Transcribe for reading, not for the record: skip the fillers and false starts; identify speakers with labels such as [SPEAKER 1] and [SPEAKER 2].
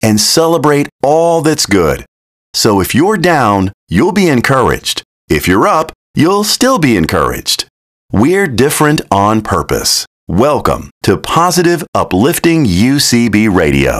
[SPEAKER 1] and celebrate all that's good. So if you're down, you'll be encouraged. If you're up, you'll still be encouraged. We're different on purpose. Welcome to Positive Uplifting UCB Radio.